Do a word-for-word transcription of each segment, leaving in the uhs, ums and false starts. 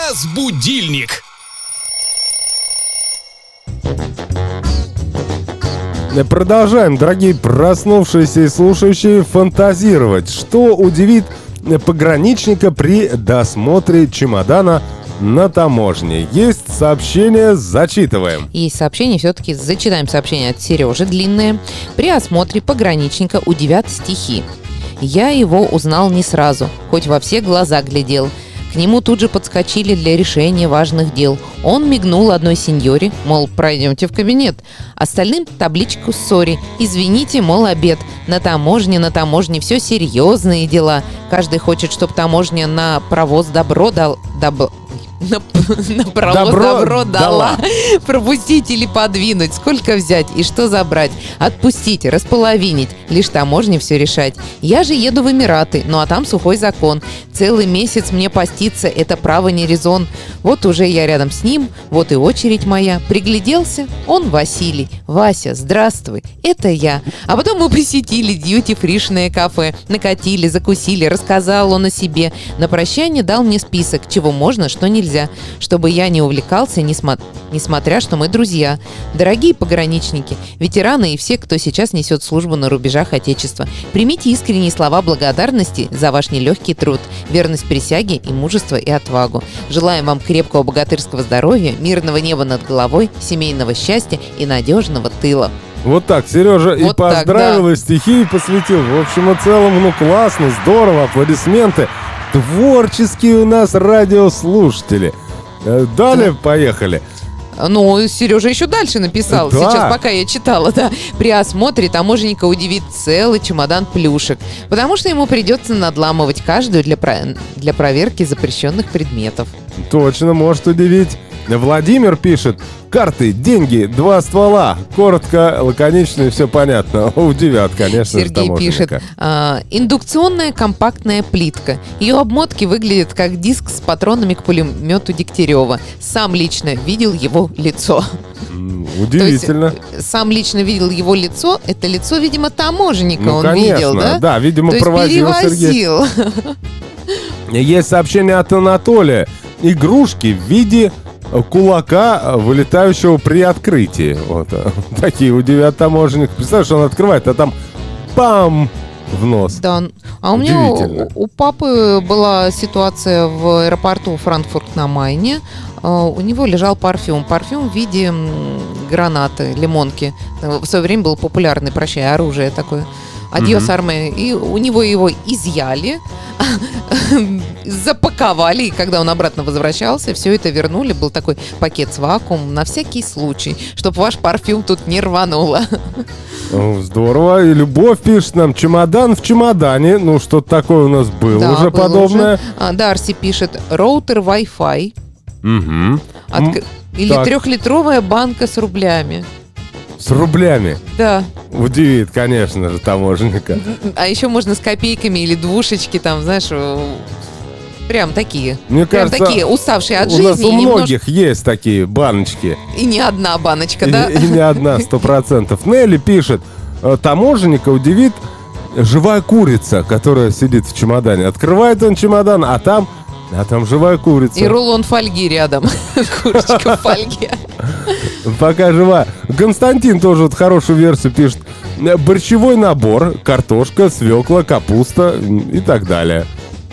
Разбудильник. Продолжаем, дорогие проснувшиеся и слушающие, фантазировать, что удивит пограничника при досмотре чемодана на таможне. Есть сообщение, зачитываем. Есть сообщение, все-таки зачитаем сообщение от Сережи, длинное. При осмотре пограничника удивят стихи. Я его узнал не сразу, хоть во все глаза глядел. К нему тут же подскочили для решения важных дел. Он мигнул одной сеньоре, мол, пройдемте в кабинет. Остальным табличку «Сори». Извините, мол, обед. На таможне, на таможне все серьезные дела. Каждый хочет, чтобы таможня на провоз добро дал... Доб... На, на провоз добро, добро дала. дала. Пропустить или подвинуть, сколько взять и что забрать. Отпустить, располовинить. Лишь таможне все решать. Я же еду в Эмираты, ну а там сухой закон. Целый месяц мне поститься, это право не резон. Вот уже я рядом с ним, вот и очередь моя. Пригляделся, он Василий. Вася, здравствуй, это я. А потом мы посетили дьюти-фришное кафе. Накатили, закусили, рассказал он о себе. На прощание дал мне список, чего можно, что нельзя. Чтобы я не увлекался, несмо... несмотря, что мы друзья. Дорогие пограничники, ветераны и все, кто сейчас несет службу на рубежах Отечества, примите искренние слова благодарности за ваш нелегкий труд, верность присяге и мужество и отвагу. Желаем вам крепкого богатырского здоровья, мирного неба над головой, семейного счастья и надежного тыла. Вот так, Сережа вот и поздравил, так, да. И стихи посвятил. В общем и целом, ну классно, здорово, аплодисменты. Творческие у нас радиослушатели. Далее, да. Поехали. Ну, Сережа еще дальше написал. Да. Сейчас, пока я читала, да. При осмотре таможенника удивит целый чемодан плюшек, потому что ему придется надламывать каждую для, про... для проверки запрещенных предметов. Точно, может удивить. Владимир пишет: карты, деньги, два ствола. Коротко, лаконично и все понятно. Удивят, конечно. Сергей пишет: а, индукционная компактная плитка. Ее обмотки выглядят как диск с патронами к пулемету Дегтярева. Сам лично видел его лицо. Удивительно. То есть, сам лично видел его лицо. Это лицо, видимо, таможенника. Ну, он конечно, видел, да? Да, видимо, то провозил перевозил. Сергей. Есть сообщение от Анатолия. Игрушки в виде кулака, вылетающего при открытии. Вот такие удивят таможенник. Представляешь, он открывает, а там бам! В нос. Да. А у меня у, у папы была ситуация в аэропорту Франкфурт на Майне. Uh, у него лежал парфюм. Парфюм в виде м, гранаты, лимонки. В свое время был популярный, прощай, оружие такое. Адьос, арме. И у него его изъяли, запаковали, и когда он обратно возвращался, все это вернули. Был такой пакет с вакуумом на всякий случай, чтобы ваш парфюм тут не рвануло. Здорово. И Любовь пишет нам: чемодан в чемодане. Ну, что-то такое у нас было, да, уже было подобное. Уже. А, Дарси пишет: роутер Wi-Fi. Угу. Отк... Или так. Трехлитровая банка с рублями. С рублями? Да. Удивит, конечно же, таможенника. А еще можно с копейками или двушечки, там, знаешь, прям такие. Мне прям кажется, такие, уставшие от у жизни. У нас у многих немножко... есть такие баночки. И не одна баночка, и, да? И не одна, сто процентов. Нелли пишет: таможенника удивит живая курица, которая сидит в чемодане. Открывает он чемодан, а там... А там живая курица. И рулон фольги рядом. Курочка в фольге. Пока жива. Константин тоже вот хорошую версию пишет: борщевой набор, картошка, свекла, капуста и так далее.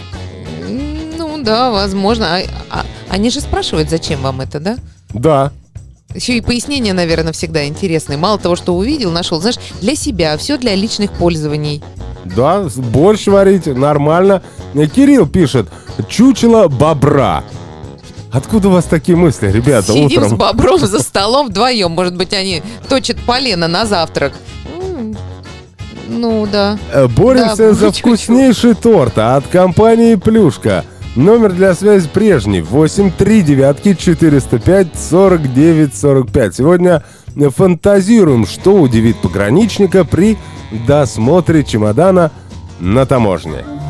Ну да, возможно. А, а, они же спрашивают, зачем вам это, да? Да. Еще и пояснения, наверное, всегда интересные. Мало того, что увидел, нашел, знаешь, для себя, все для личных пользований. Да, борщ варить нормально. Кирилл пишет: чучело бобра. Откуда у вас такие мысли, ребята, Сидим утром? с бобром за столом вдвоем. Может быть, они точат полено на завтрак. Ну, да. Боремся да, за вкуснейший торт от компании «Плюшка». Номер для связи прежний: восемь три девятки четыреста пять сорок девять сорок пять. Сегодня фантазируем, что удивит пограничника при досмотре чемодана на таможне.